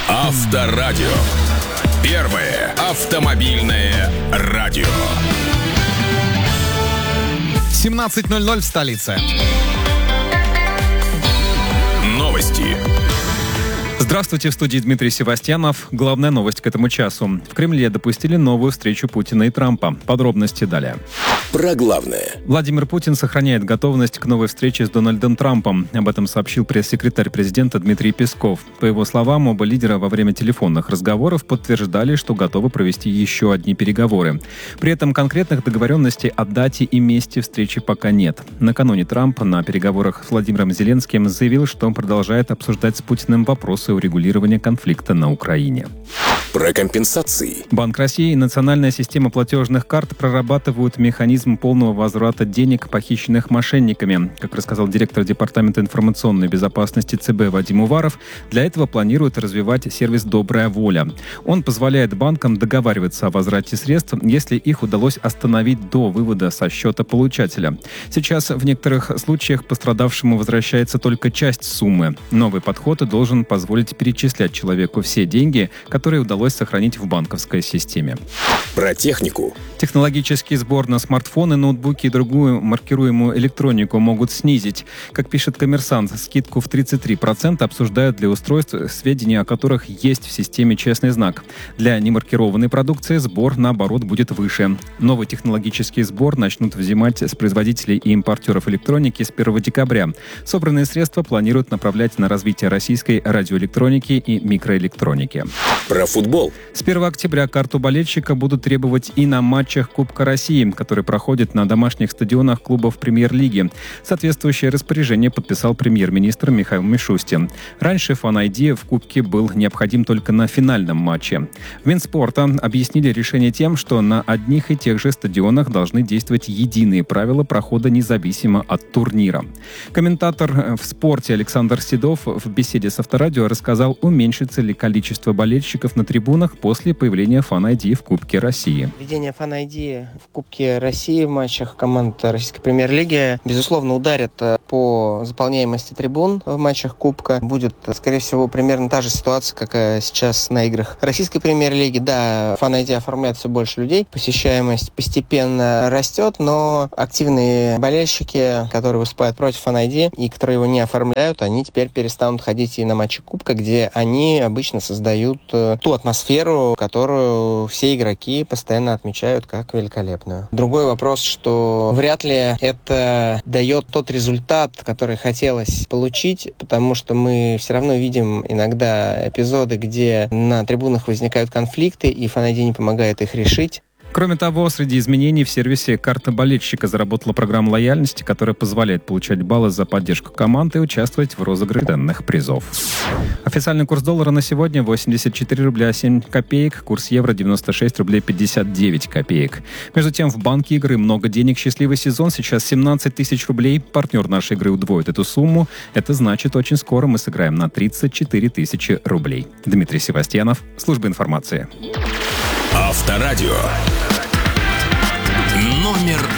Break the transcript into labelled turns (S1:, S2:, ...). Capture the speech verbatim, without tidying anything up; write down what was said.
S1: Авторадио. Первое автомобильное радио.
S2: семнадцать ноль ноль в столице.
S1: Новости.
S3: Здравствуйте, в студии Дмитрий Севастьянов. Главная новость к этому часу. В Кремле допустили новую встречу Путина и Трампа. Подробности далее.
S1: Про главное.
S3: Владимир Путин сохраняет готовность к новой встрече с Дональдом Трампом. Об этом сообщил пресс-секретарь президента Дмитрий Песков. По его словам, оба лидера во время телефонных разговоров подтверждали, что готовы провести еще одни переговоры. При этом конкретных договоренностей о дате и месте встречи пока нет. Накануне Трамп на переговорах с Владимиром Зеленским заявил, что он продолжает обсуждать с Путиным вопросы урегулирования конфликта на Украине.
S1: Про компенсации.
S3: Банк России и Национальная система платежных карт прорабатывают механизм полного возврата денег, похищенных мошенниками. Как рассказал директор Департамента информационной безопасности ЦБ Вадим Уваров, для этого планируют развивать сервис «Добрая воля». Он позволяет банкам договариваться о возврате средств, если их удалось остановить до вывода со счета получателя. Сейчас в некоторых случаях пострадавшему возвращается только часть суммы. Новый подход должен позволить перечислять человеку все деньги, которые удалось сохранить в банковской системе.
S1: Про технику.
S3: Технологический сбор на смартфоны, ноутбуки и другую маркируемую электронику могут снизить. Как пишет «Коммерсант», скидку в тридцать три процента обсуждают для устройств, сведения о которых есть в системе «Честный знак». Для немаркированной продукции сбор, наоборот, будет выше. Новый технологический сбор начнут взимать с производителей и импортеров электроники с первого декабря. Собранные средства планируют направлять на развитие российской радиоэлектроники и микроэлектроники.
S1: Про футбол.
S3: С первого октября карту болельщика будут требовать и на матчах Кубка России, который проходит на домашних стадионах клубов Премьер-лиги. Соответствующее распоряжение подписал премьер-министр Михаил Мишустин. Раньше Fan-ай ди в Кубке был необходим только на финальном матче. В Минспорта объяснили решение тем, что на одних и тех же стадионах должны действовать единые правила прохода независимо от турнира. Комментатор в спорте Александр Седов в беседе с Авторадио рассказал, уменьшится ли количество болельщиков на трибунах после появления Fan-ай ди в Кубке России.
S4: Введение Fan-ай ди в Кубке России в матчах команд Российской Премьер-лиги, безусловно, ударит по заполняемости трибун в матчах Кубка. Будет, скорее всего, примерно та же ситуация, какая сейчас на играх Российской Премьер-лиги. Да, Fan-ай ди оформляет все больше людей, посещаемость постепенно растет, но активные болельщики, которые выступают против Fan-ай ди и которые его не оформляют, они теперь перестанут ходить и на матчи Кубка, где они обычно создают ту атмосферу, которую все игроки постоянно отмечают как великолепную. Другой вопрос, что вряд ли это дает тот результат, который хотелось получить, потому что мы все равно видим иногда эпизоды, где на трибунах возникают конфликты, и Fan-ай ди не помогает их решить.
S3: Кроме того, среди изменений в сервисе «Карта болельщика» заработала программа лояльности, которая позволяет получать баллы за поддержку команды и участвовать в розыгрыше ценных призов. Официальный курс доллара на сегодня восемьдесят четыре рубля семь копеек, курс евро девяносто шесть рублей пятьдесят девять копеек. Между тем, в банке игры «Много денег. Счастливый сезон» сейчас семнадцать тысяч рублей. Партнер нашей игры удвоит эту сумму. Это значит, очень скоро мы сыграем на тридцать четыре тысячи рублей. Дмитрий Севастьянов, служба информации.
S1: Авторадио. Номер